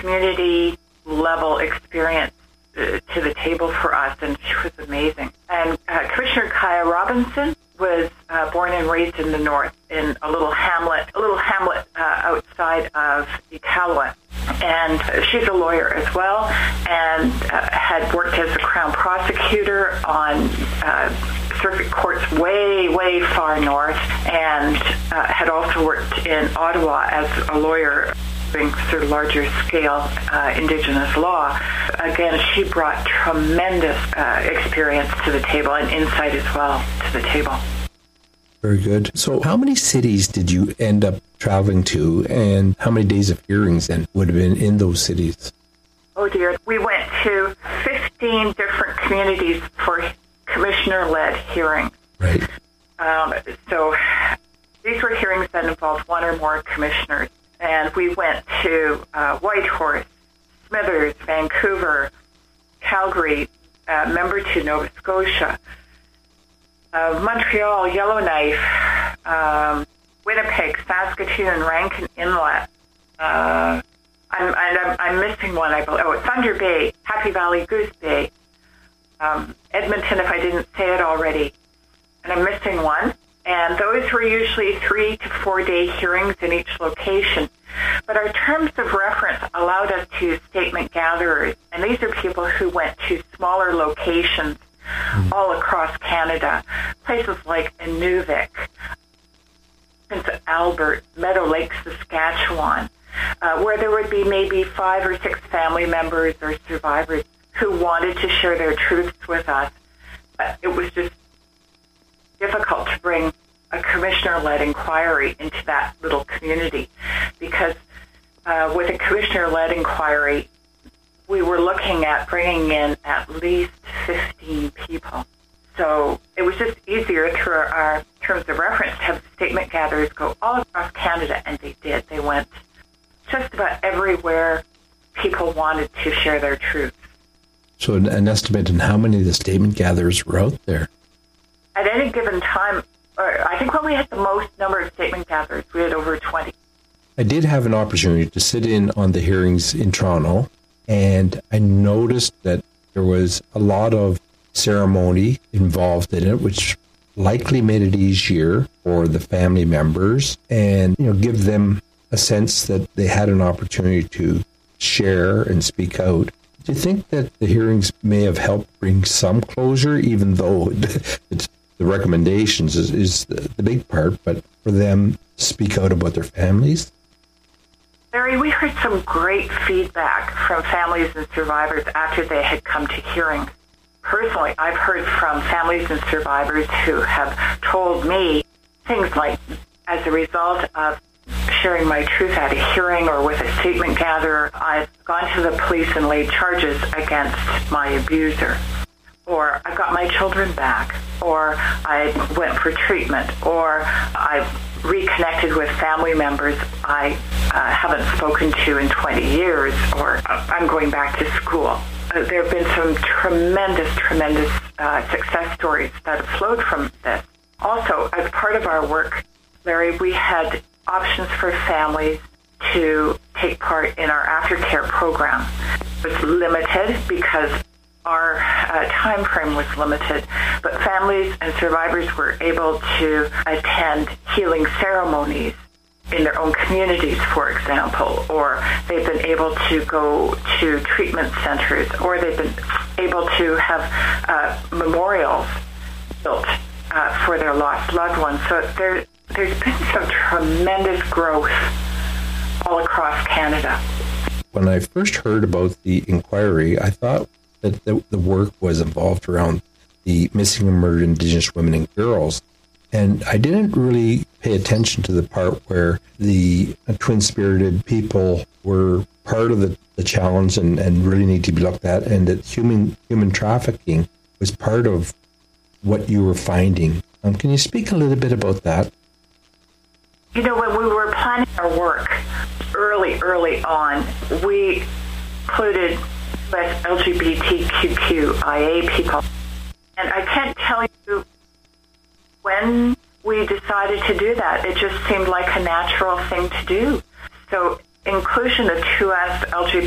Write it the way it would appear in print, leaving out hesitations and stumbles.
community level experience to the table for us, and she was amazing. And Commissioner Kaya Robinson was born and raised in the north in a little hamlet outside of Iqaluit. And she's a lawyer as well, and had worked as a Crown prosecutor on circuit courts way, way far north, and had also worked in Ottawa as a lawyer doing sort of larger scale Indigenous law. Again, she brought tremendous experience to the table and insight as well to the table. Very good. So how many cities did you end up traveling to, and how many days of hearings then would have been in those cities? Oh dear. We went to 15 different communities for commissioner-led hearings. Right. So these were hearings that involved one or more commissioners. And we went to Whitehorse, Smithers, Vancouver, Calgary, Membertou, Nova Scotia, Montreal, Yellowknife, Winnipeg, Saskatoon, Rankin Inlet. I'm missing one. Thunder Bay, Happy Valley, Goose Bay, Edmonton, if I didn't say it already, and I'm missing one. And those were usually 3 to 4 day hearings in each location. But our terms of reference allowed us to use statement gatherers, and these are people who went to smaller locations all across Canada, places like Inuvik, Prince Albert, Meadow Lake, Saskatchewan, where there would be maybe 5 or 6 family members or survivors who wanted to share their truths with us. But it was just difficult to bring a commissioner-led inquiry into that little community, because with a commissioner-led inquiry, we were looking at bringing in at least 15 people. So it was just easier through our terms of reference to have the statement gatherers go all across Canada, and they did. They went just about everywhere people wanted to share their truth. So an estimate on how many of the statement gatherers were out there? At any given time, I think when we had the most number of statement gatherers, we had over 20. I did have an opportunity to sit in on the hearings in Toronto, and I noticed that there was a lot of ceremony involved in it, which likely made it easier for the family members and, give them a sense that they had an opportunity to share and speak out. Do you think that the hearings may have helped bring some closure, even though it's the recommendations is the big part, but for them to speak out about their families? Larry, we heard some great feedback from families and survivors after they had come to hearings. Personally, I've heard from families and survivors who have told me things like, as a result of sharing my truth at a hearing or with a statement gatherer, I've gone to the police and laid charges against my abuser. Or I got my children back, or I went for treatment, or I've reconnected with family members I haven't spoken to in 20 years, or I'm going back to school. There have been some tremendous success stories that have flowed from this. Also, as part of our work, Larry, we had options for families to take part in our aftercare program. It was limited because our time frame was limited, but families and survivors were able to attend healing ceremonies in their own communities, for example, or they've been able to go to treatment centers, or they've been able to have memorials built for their lost loved ones. So there's been some tremendous growth all across Canada. When I first heard about the inquiry, I thought that the work was involved around the missing and murdered Indigenous women and girls. And I didn't really pay attention to the part where the twin-spirited people were part of the challenge and really need to be looked at, and that human trafficking was part of what you were finding. Can you speak a little bit about that? When we were planning our work early on, we included less LGBTQIA people. And I can't tell you when we decided to do that. It just seemed like a natural thing to do. So inclusion of 2S LGBT